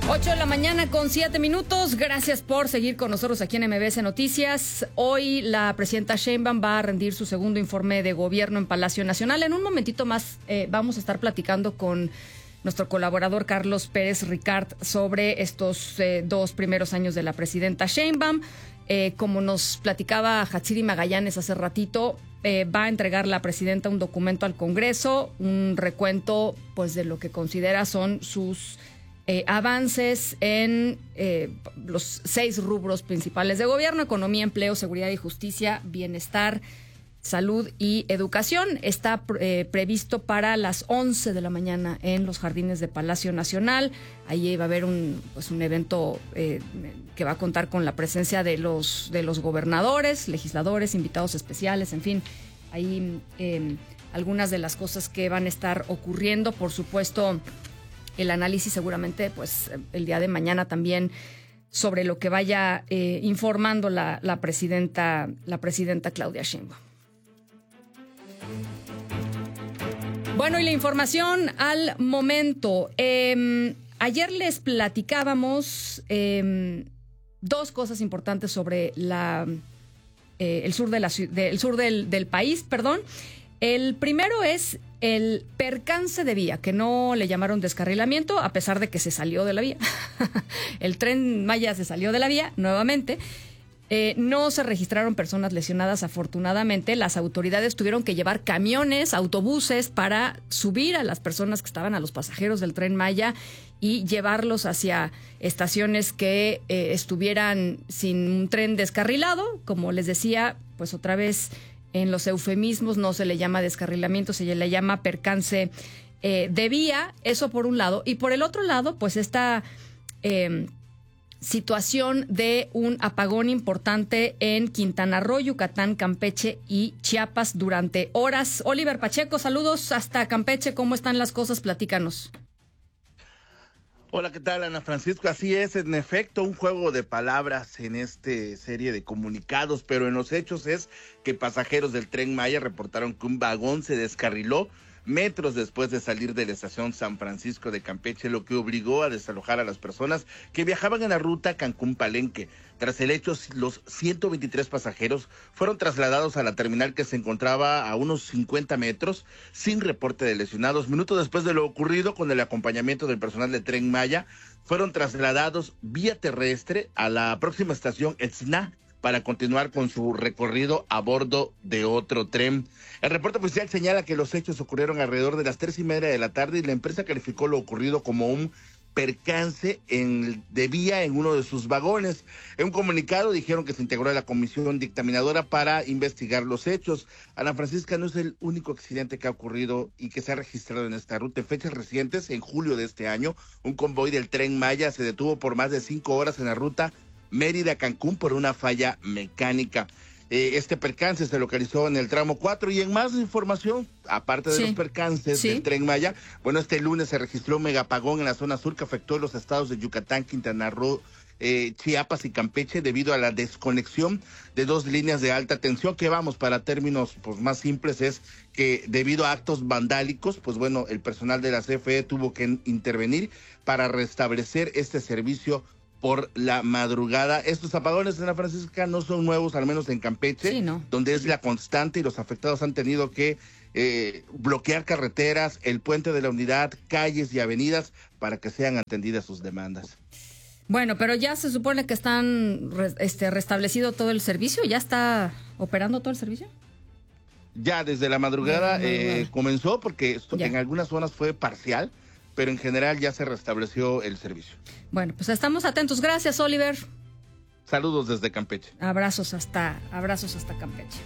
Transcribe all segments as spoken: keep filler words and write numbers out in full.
ocho de la mañana con siete minutos. Gracias por seguir con nosotros aquí en M B S Noticias. Hoy la presidenta Sheinbaum va a rendir su segundo informe de gobierno en Palacio Nacional. En un momentito más eh, vamos a estar platicando con nuestro colaborador Carlos Pérez Ricard sobre estos eh, dos primeros años de la presidenta Sheinbaum. Eh, como nos platicaba Hatsiri Magallanes hace ratito, eh, va a entregar la presidenta un documento al Congreso, un recuento pues de lo que considera son sus Eh, avances en eh, los seis rubros principales de gobierno: economía, empleo, seguridad y justicia, bienestar, salud y educación. Está eh, previsto para las once de la mañana en los jardines de Palacio Nacional. Ahí va a haber un, pues un evento eh, que va a contar con la presencia de los, de los gobernadores, legisladores, invitados especiales, en fin, ahí eh, algunas de las cosas que van a estar ocurriendo. Por supuesto, el análisis seguramente pues el día de mañana también sobre lo que vaya eh, informando la, la presidenta la presidenta Claudia Sheinbaum. Bueno, y la información al momento. Eh, ayer les platicábamos eh, dos cosas importantes sobre la eh, el sur de la de, el sur del, del país, perdón. El primero es el percance de vía, que no le llamaron descarrilamiento, a pesar de que se salió de la vía. El Tren Maya se salió de la vía nuevamente. Eh, no se registraron personas lesionadas, afortunadamente. Las autoridades tuvieron que llevar camiones, autobuses para subir a las personas que estaban, a los pasajeros del Tren Maya, y llevarlos hacia estaciones que eh, estuvieran sin un tren descarrilado. Como les decía, pues otra vez, en los eufemismos no se le llama descarrilamiento, se le llama percance eh, de vía. Eso por un lado. Y por el otro lado, pues esta eh, situación de un apagón importante en Quintana Roo, Yucatán, Campeche y Chiapas durante horas. Oliver Pacheco, saludos hasta Campeche. ¿Cómo están las cosas? Platícanos. Hola, ¿qué tal, Ana Francisco? Así es, en efecto, un juego de palabras en esta serie de comunicados, pero en los hechos es que pasajeros del Tren Maya reportaron que un vagón se descarriló metros después de salir de la estación San Francisco de Campeche, lo que obligó a desalojar a las personas que viajaban en la ruta Cancún-Palenque. Tras el hecho, los ciento veintitrés pasajeros fueron trasladados a la terminal, que se encontraba a unos cincuenta metros, sin reporte de lesionados. Minutos después de lo ocurrido, con el acompañamiento del personal de Tren Maya, fueron trasladados vía terrestre a la próxima estación Etzna para continuar con su recorrido a bordo de otro tren. El reporte oficial señala que los hechos ocurrieron alrededor de las tres y media de la tarde y la empresa calificó lo ocurrido como un percance en, de vía en uno de sus vagones. En un comunicado dijeron que se integró a la comisión dictaminadora para investigar los hechos. Ana Francisca, no es el único accidente que ha ocurrido y que se ha registrado en esta ruta. En fechas recientes, en julio de este año, un convoy del Tren Maya se detuvo por más de cinco horas en la ruta Mérida-Cancún por una falla mecánica. Eh, este percance se localizó en el tramo cuatro. Y en más información, aparte de sí. los percances sí. del Tren Maya, bueno, este lunes se registró un megapagón en la zona sur que afectó los estados de Yucatán, Quintana Roo, eh, Chiapas y Campeche, debido a la desconexión de dos líneas de alta tensión, que vamos, para términos pues más simples, es que debido a actos vandálicos, pues bueno, el personal de la C F E tuvo que intervenir para restablecer este servicio por la madrugada. Estos apagones, Ana Francisca, no son nuevos, al menos en Campeche, sí, ¿no? donde es la constante, y los afectados han tenido que eh, bloquear carreteras, el puente de la Unidad, calles y avenidas para que sean atendidas sus demandas. Bueno, pero ya se supone que están este, restablecido todo el servicio, ¿ya está operando todo el servicio? Ya desde la madrugada eh, comenzó, porque esto, en algunas zonas fue parcial, pero en general ya se restableció el servicio. Bueno, pues estamos atentos. Gracias, Oliver. Saludos desde Campeche. Abrazos hasta, abrazos hasta Campeche.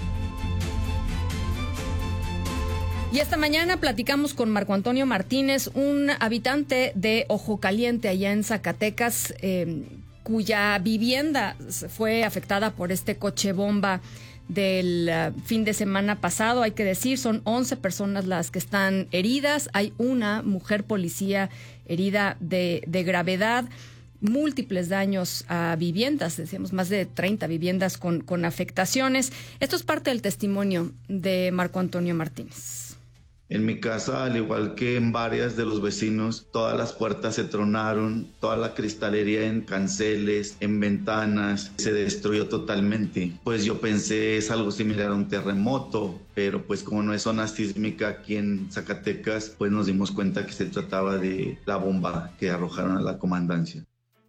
Y esta mañana platicamos con Marco Antonio Martínez, un habitante de Ojo Caliente, allá en Zacatecas, eh, cuya vivienda fue afectada por este coche bomba del uh, fin de semana pasado. Hay que decir, son once personas las que están heridas. Hay una mujer policía herida de, de gravedad, múltiples daños a viviendas, decíamos más de treinta viviendas con, con afectaciones. Esto es parte del testimonio de Marco Antonio Martínez. En mi casa, al igual que en varias de los vecinos, todas las puertas se tronaron, toda la cristalería en canceles, en ventanas, se destruyó totalmente. Pues yo pensé es algo similar a un terremoto, pero pues como no es zona sísmica aquí en Zacatecas, pues nos dimos cuenta que se trataba de la bomba que arrojaron a la comandancia.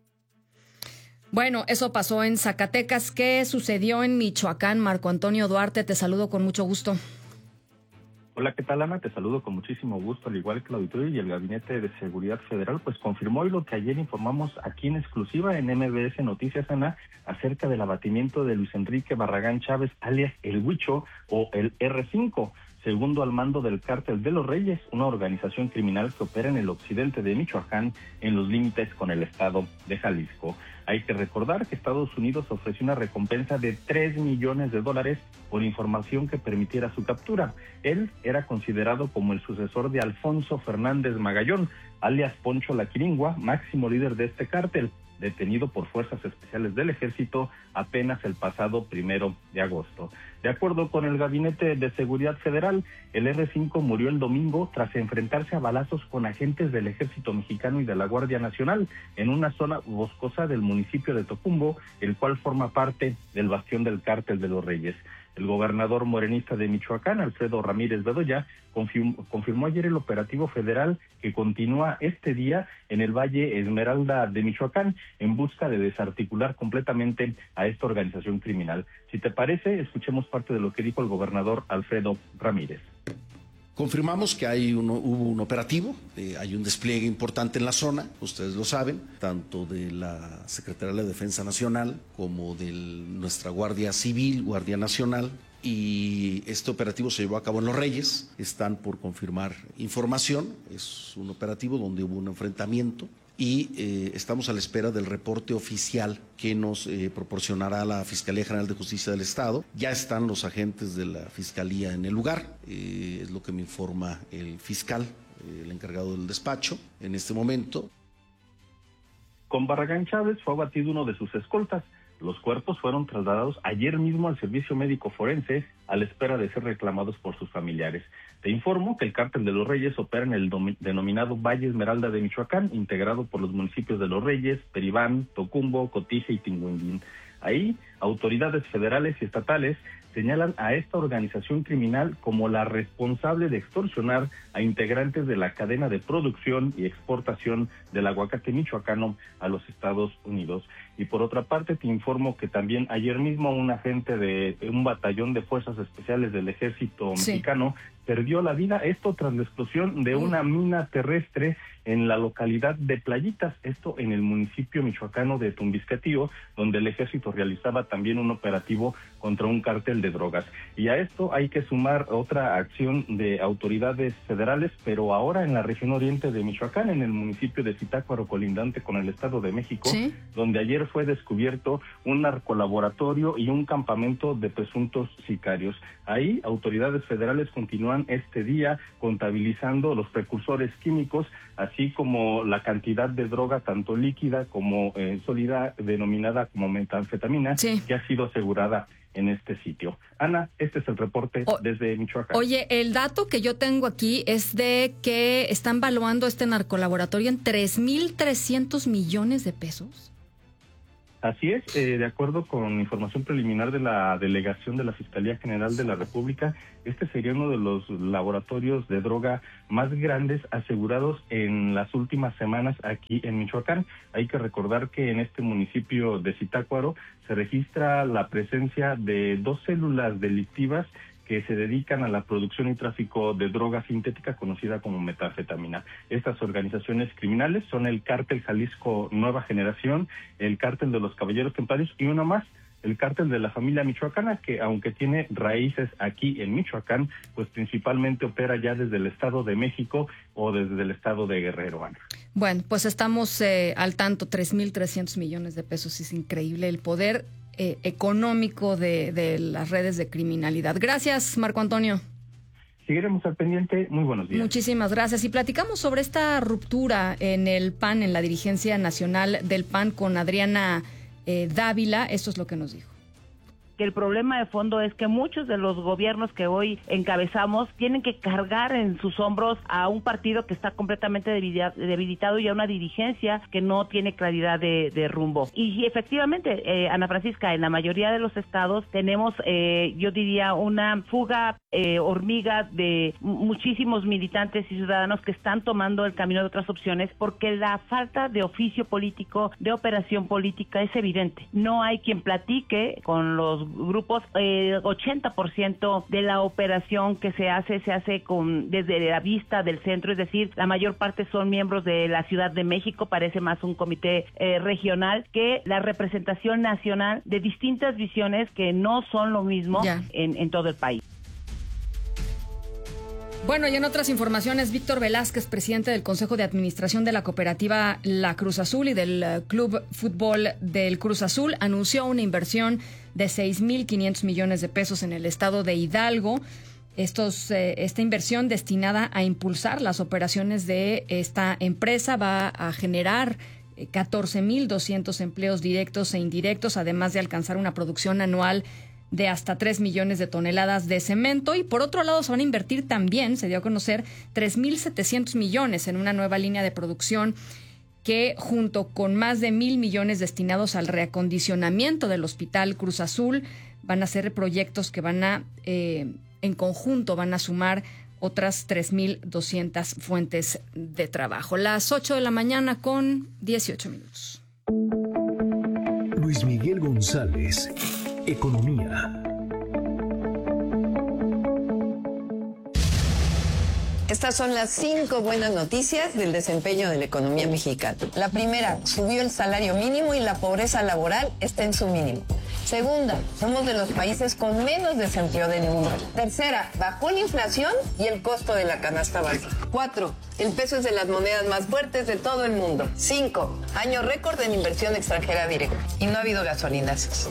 Bueno, eso pasó en Zacatecas. ¿Qué sucedió en Michoacán? Marco Antonio Duarte, te saludo con mucho gusto. Hola, ¿qué tal, Ana? Te saludo con muchísimo gusto, al igual que el auditorio y el Gabinete de Seguridad Federal, pues confirmó hoy lo que ayer informamos aquí en exclusiva en M B S Noticias, Ana, acerca del abatimiento de Luis Enrique Barragán Chávez, alias El Huicho o el erre cinco, segundo al mando del Cártel de los Reyes, una organización criminal que opera en el occidente de Michoacán, en los límites con el estado de Jalisco. Hay que recordar que Estados Unidos ofreció una recompensa de tres millones de dólares por información que permitiera su captura. Él era considerado como el sucesor de Alfonso Fernández Magallón, alias Poncho la Quiringua, máximo líder de este cártel, detenido por fuerzas especiales del ejército apenas el pasado primero de agosto. De acuerdo con el Gabinete de Seguridad Federal, el erre cinco murió el domingo tras enfrentarse a balazos con agentes del Ejército Mexicano y de la Guardia Nacional en una zona boscosa del municipio de Tocumbo, el cual forma parte del bastión del Cártel de los Reyes. El gobernador morenista de Michoacán, Alfredo Ramírez Bedoya, confirmó, confirmó ayer el operativo federal que continúa este día en el Valle Esmeralda de Michoacán en busca de desarticular completamente a esta organización criminal. Si te parece, escuchemos parte de lo que dijo el gobernador Alfredo Ramírez. Confirmamos que hay uno, hubo un operativo, eh, hay un despliegue importante en la zona, ustedes lo saben, tanto de la Secretaría de la Defensa Nacional como de nuestra Guardia Civil, Guardia Nacional, y este operativo se llevó a cabo en Los Reyes. Están por confirmar información, es un operativo donde hubo un enfrentamiento y eh, estamos a la espera del reporte oficial que nos eh, proporcionará la Fiscalía General de Justicia del Estado. Ya están los agentes de la Fiscalía en el lugar, eh, es lo que me informa el fiscal, eh, el encargado del despacho en este momento. Con Barragán Chávez fue abatido uno de sus escoltas. Los cuerpos fueron trasladados ayer mismo al Servicio Médico Forense a la espera de ser reclamados por sus familiares. Te informo que el Cártel de los Reyes opera en el denominado Valle Esmeralda de Michoacán, integrado por los municipios de Los Reyes, Peribán, Tocumbo, Cotija y Tinguindín. Ahí, autoridades federales y estatales señalan a esta organización criminal como la responsable de extorsionar a integrantes de la cadena de producción y exportación del aguacate michoacano a los Estados Unidos. Y por otra parte, te informo que también ayer mismo un agente de un batallón de fuerzas especiales del ejército sí. mexicano perdió la vida, esto tras la explosión de una mina terrestre en la localidad de Playitas, esto en el municipio michoacano de Tumbiscatío, donde el ejército realizaba también un operativo contra un cártel de drogas. Y a esto hay que sumar otra acción de autoridades federales, pero ahora en la región oriente de Michoacán, en el municipio de Zitácuaro, colindante con el Estado de México, ¿sí? donde ayer fue descubierto un narcolaboratorio y un campamento de presuntos sicarios. Ahí autoridades federales continúan este día contabilizando los precursores químicos, así como la cantidad de droga, tanto líquida como eh, sólida, denominada como metanfetamina, sí. que ha sido asegurada en este sitio. Ana, este es el reporte o, desde Michoacán. Oye, el dato que yo tengo aquí es de que están valuando este narcolaboratorio en tres mil trescientos millones de pesos. Así es, eh, de acuerdo con información preliminar de la delegación de la Fiscalía General de la República, este sería uno de los laboratorios de droga más grandes asegurados en las últimas semanas aquí en Michoacán. Hay que recordar que en este municipio de Zitácuaro se registra la presencia de dos células delictivas que se dedican a la producción y tráfico de droga sintética conocida como metanfetamina. Estas organizaciones criminales son el Cártel Jalisco Nueva Generación, el Cártel de los Caballeros Templarios y uno más, el Cártel de la Familia Michoacana, que aunque tiene raíces aquí en Michoacán, pues principalmente opera ya desde el Estado de México o desde el Estado de Guerrero, Ana. Bueno, pues estamos eh, al tanto, tres mil trescientos millones de pesos, es increíble el poder Eh, económico de, de las redes de criminalidad. Gracias, Marco Antonio. Seguiremos al pendiente. Muy buenos días. Muchísimas gracias. Y platicamos sobre esta ruptura en el P A N, en la dirigencia nacional del P A N con Adriana eh, Dávila. Esto es lo que nos dijo. que el problema de fondo es que muchos de los gobiernos que hoy encabezamos tienen que cargar en sus hombros a un partido que está completamente debilitado y a una dirigencia que no tiene claridad de, de rumbo. Y efectivamente, eh, Ana Francisca, en la mayoría de los estados tenemos, eh, yo diría, una fuga eh, hormiga de muchísimos militantes y ciudadanos que están tomando el camino de otras opciones porque la falta de oficio político, de operación política es evidente. No hay quien platique con los grupos. Eh, ochenta por ciento de la operación que se hace, se hace con desde la vista del centro, es decir, la mayor parte son miembros de la Ciudad de México, parece más un comité eh, regional que la representación nacional de distintas visiones que no son lo mismo en, en todo el país. Bueno, y en otras informaciones, Víctor Velázquez, presidente del Consejo de Administración de la cooperativa La Cruz Azul y del uh, Club Fútbol del Cruz Azul, anunció una inversión de seis mil quinientos millones de pesos en el estado de Hidalgo. Estos, eh, esta inversión destinada a impulsar las operaciones de esta empresa va a generar catorce mil doscientos empleos directos e indirectos, además de alcanzar una producción anual de hasta tres millones de toneladas de cemento. Y por otro lado se van a invertir también, se dio a conocer, tres mil setecientos millones en una nueva línea de producción que, junto con más de mil millones destinados al reacondicionamiento del Hospital Cruz Azul, van a ser proyectos que van a, eh, en conjunto, van a sumar otras tres mil doscientas fuentes de trabajo. Las ocho de la mañana con dieciocho minutos. Luis Miguel González, Economía. Estas son las cinco buenas noticias del desempeño de la economía mexicana. La primera, subió el salario mínimo y la pobreza laboral está en su mínimo. Segunda, somos de los países con menos desempleo del mundo. Tercera, bajó la inflación y el costo de la canasta básica. Cuatro, el peso es de las monedas más fuertes de todo el mundo. Cinco, año récord en inversión extranjera directa. Y no ha habido gasolinazos.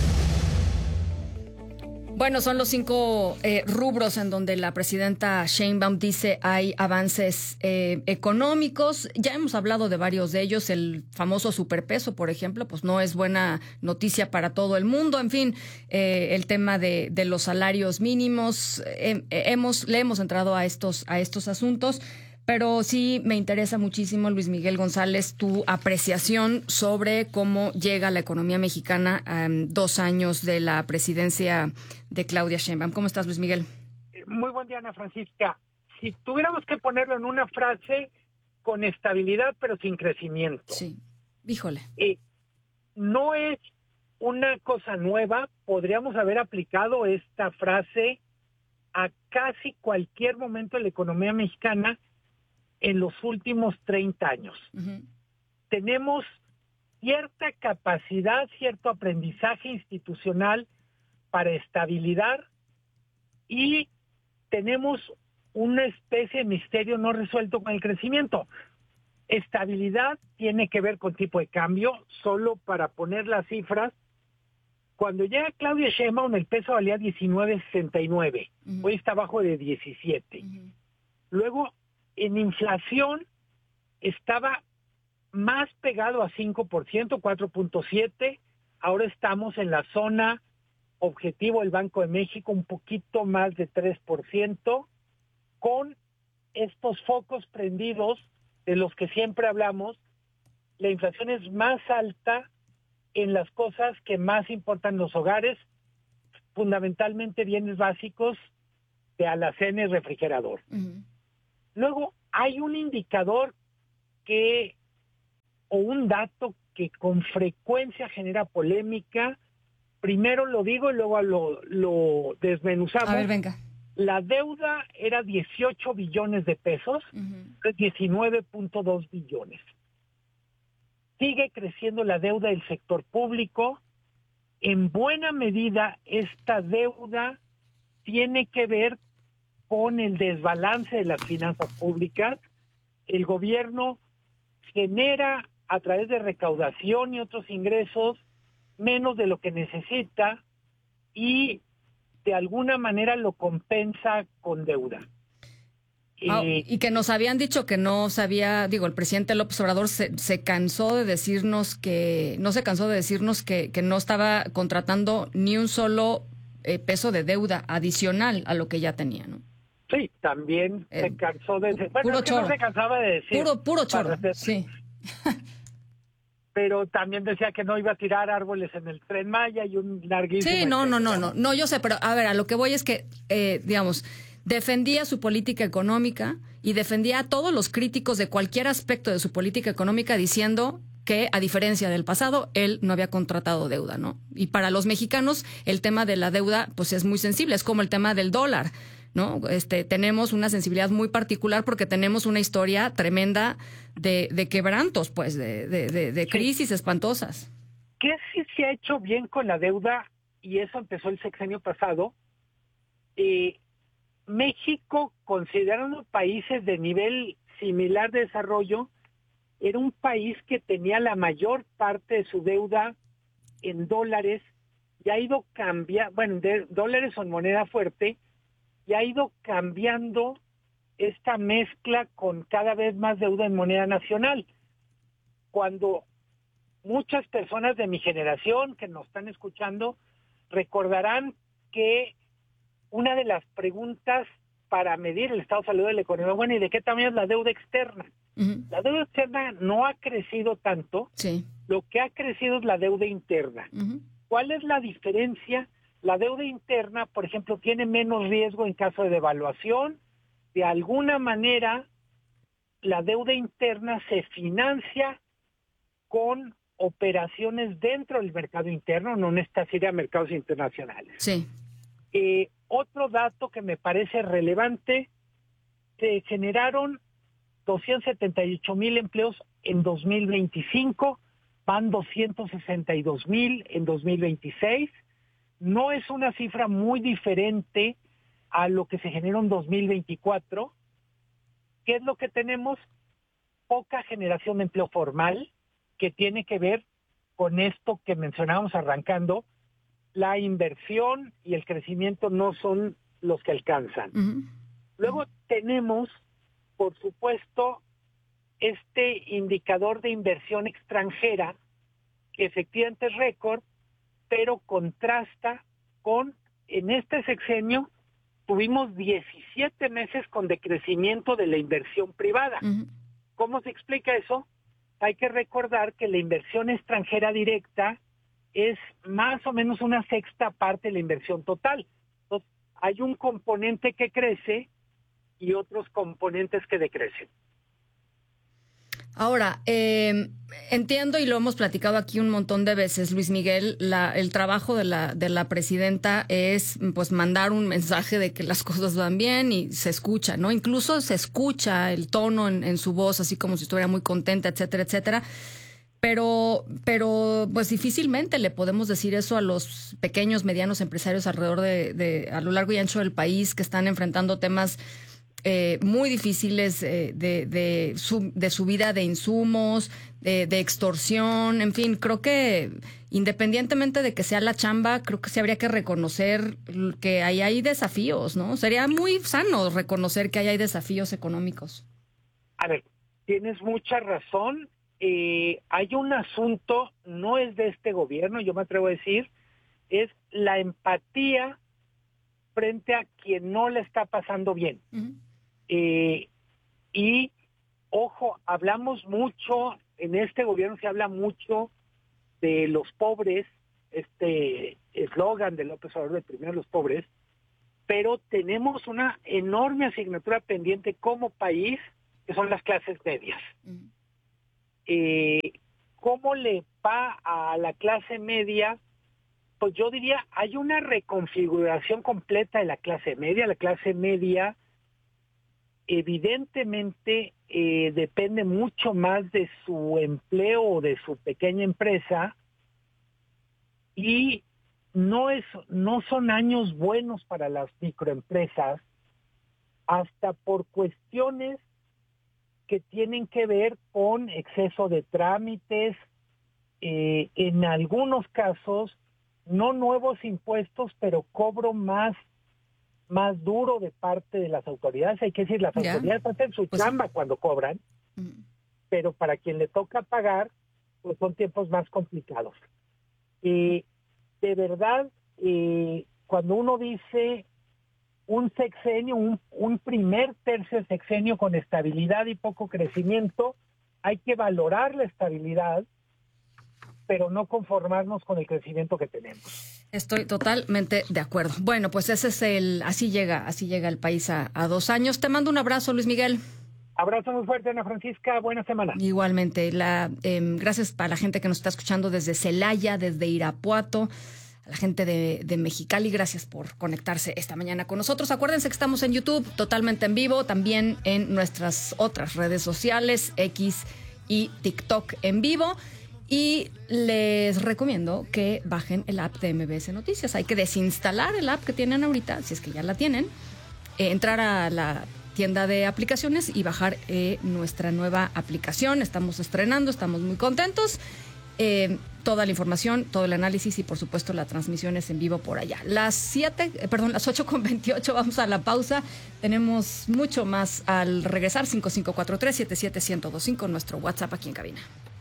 Bueno, son los cinco eh, rubros en donde la presidenta Sheinbaum dice hay avances eh, económicos. Ya hemos hablado de varios de ellos. El famoso superpeso, por ejemplo, pues no es buena noticia para todo el mundo. En fin, eh, el tema de, de los salarios mínimos. Eh, hemos, le hemos entrado a estos, a estos asuntos. Pero sí me interesa muchísimo, Luis Miguel González, tu apreciación sobre cómo llega la economía mexicana a um, dos años de la presidencia de Claudia Sheinbaum. ¿Cómo estás, Luis Miguel? Muy buen día, Ana Francisca. Si tuviéramos que ponerlo en una frase, con estabilidad pero sin crecimiento. Sí, híjole. Eh, no es una cosa nueva, podríamos haber aplicado esta frase a casi cualquier momento de la economía mexicana en los últimos treinta años. Uh-huh. Tenemos cierta capacidad, cierto aprendizaje institucional para estabilidad y tenemos una especie de misterio no resuelto con el crecimiento. Estabilidad tiene que ver con tipo de cambio, solo para poner las cifras. Cuando llega Claudia Sheinbaum, el peso valía diecinueve sesenta y nueve, uh-huh. Hoy está abajo de diecisiete. Uh-huh. Luego, en inflación estaba más pegado a cinco por ciento, cuatro punto siete. Ahora estamos en la zona objetivo del Banco de México, un poquito más de tres por ciento, con estos focos prendidos de los que siempre hablamos. La inflación es más alta en las cosas que más importan los hogares, fundamentalmente bienes básicos de alacena y refrigerador. Uh-huh. Luego, hay un indicador que, o un dato que con frecuencia genera polémica. Primero lo digo y luego lo, lo desmenuzamos. A ver, venga. La deuda era dieciocho billones de pesos, uh-huh. diecinueve punto dos billones. Sigue creciendo la deuda del sector público. En buena medida, esta deuda tiene que ver con el desbalance de las finanzas públicas. El gobierno genera a través de recaudación y otros ingresos menos de lo que necesita y de alguna manera lo compensa con deuda. Ah, y que nos habían dicho que no sabía, digo, el presidente López Obrador se, se cansó de decirnos que, no se cansó de decirnos que, que no estaba contratando ni un solo eh, peso de deuda adicional a lo que ya tenía, ¿no? Sí, también eh, se cansó de decir, bueno, puro es que choro. no se cansaba de decir. Puro, puro choro, hacer, sí. Pero también decía que no iba a tirar árboles en el Tren Maya y un larguísimo... Sí, no, no, no, no, no, yo sé, pero a ver, a lo que voy es que, eh, digamos... defendía su política económica y defendía a todos los críticos de cualquier aspecto de su política económica diciendo que, a diferencia del pasado, él no había contratado deuda, ¿no? Y para los mexicanos, el tema de la deuda, pues es muy sensible, es como el tema del dólar, ¿no? Este, tenemos una sensibilidad muy particular porque tenemos una historia tremenda de, de quebrantos, pues, de, de, de, de crisis espantosas. ¿Qué sí se ha hecho bien con la deuda? Y eso empezó el sexenio pasado. Eh, México, considerando países de nivel similar de desarrollo, era un país que tenía la mayor parte de su deuda en dólares y ha ido cambiando, bueno, de dólares son moneda fuerte, y ha ido cambiando esta mezcla con cada vez más deuda en moneda nacional. Cuando muchas personas de mi generación que nos están escuchando recordarán que una de las preguntas para medir el estado de salud de la economía, bueno, ¿y de qué tamaño es la deuda externa? Uh-huh. La deuda externa no ha crecido tanto, sí. Lo que ha crecido es la deuda interna. Uh-huh. ¿Cuál es la diferencia? La deuda interna, por ejemplo, tiene menos riesgo en caso de devaluación. De alguna manera, la deuda interna se financia con operaciones dentro del mercado interno, no necesita ir a mercados internacionales. Sí. Eh, otro dato que me parece relevante, se generaron doscientos setenta y ocho mil empleos en dos mil veinticinco, van doscientos sesenta y dos mil en dos mil veintiséis. No es una cifra muy diferente a lo que se generó en dos mil veinticuatro. ¿Qué es lo que tenemos? Poca generación de empleo formal, que tiene que ver con esto que mencionábamos arrancando. La inversión y el crecimiento no son los que alcanzan. Uh-huh. Luego tenemos, por supuesto, este indicador de inversión extranjera, que efectivamente es récord, pero contrasta con, en este sexenio, tuvimos diecisiete meses con decrecimiento de la inversión privada. Uh-huh. ¿Cómo se explica eso? Hay que recordar que la inversión extranjera directa es más o menos una sexta parte de la inversión total. Entonces, hay un componente que crece y otros componentes que decrecen. Ahora, eh, entiendo y lo hemos platicado aquí un montón de veces, Luis Miguel, la, el trabajo de la, de la presidenta es pues mandar un mensaje de que las cosas van bien y se escucha, ¿no? Incluso se escucha el tono en, en su voz, así como si estuviera muy contenta, etcétera, etcétera. Pero, pero pues difícilmente le podemos decir eso a los pequeños, medianos empresarios alrededor de, de a lo largo y ancho del país que están enfrentando temas eh, muy difíciles eh, de, de, su, de subida de insumos, de, de extorsión, en fin, creo que independientemente de que sea la chamba, creo que sí habría que reconocer que ahí hay desafíos, ¿no? Sería muy sano reconocer que ahí hay desafíos económicos. A ver, tienes mucha razón. Eh, hay un asunto, no es de este gobierno, yo me atrevo a decir, es la empatía frente a quien no le está pasando bien. Uh-huh. Eh, y, ojo, hablamos mucho, en este gobierno se habla mucho de los pobres, este eslogan de López Obrador de primero los pobres, pero tenemos una enorme asignatura pendiente como país, que son las clases medias. Uh-huh. Eh, ¿Cómo le va a la clase media? Pues yo diría, hay una reconfiguración completa de la clase media. La clase media evidentemente eh, depende mucho más de su empleo o de su pequeña empresa, y no es, no son años buenos para las microempresas, hasta por cuestiones que tienen que ver con exceso de trámites, eh, en algunos casos, no nuevos impuestos, pero cobro más más duro de parte de las autoridades. Hay que decir, las Ya. autoridades hacen su Pues chamba cuando cobran, Mm. pero para quien le toca pagar, pues son tiempos más complicados. Y de verdad, eh, cuando uno dice un sexenio, un, un primer tercio de sexenio con estabilidad y poco crecimiento, hay que valorar la estabilidad, pero no conformarnos con el crecimiento que tenemos. Estoy totalmente de acuerdo. Bueno, pues ese es el, así llega, así llega el país a, a dos años. Te mando un abrazo, Luis Miguel. Abrazo muy fuerte, Ana Francisca. Buena semana. Igualmente. La, eh, gracias para la gente que nos está escuchando desde Celaya, desde Irapuato, a la gente de, de Mexicali. Gracias por conectarse esta mañana con nosotros. Acuérdense que estamos en YouTube, totalmente en vivo, también en nuestras otras redes sociales, X y TikTok en vivo. Y les recomiendo que bajen el app de M B S Noticias. Hay que desinstalar el app que tienen ahorita, si es que ya la tienen, eh, entrar a la tienda de aplicaciones y bajar eh, nuestra nueva aplicación. Estamos estrenando, estamos muy contentos. Eh, toda la información, todo el análisis y por supuesto la transmisión es en vivo por allá. Las siete, eh, perdón, las ocho con veintiocho, vamos a la pausa. Tenemos mucho más al regresar. Cinco cinco cuatro tres, siete siete uno cero dos cinco, nuestro WhatsApp aquí en cabina.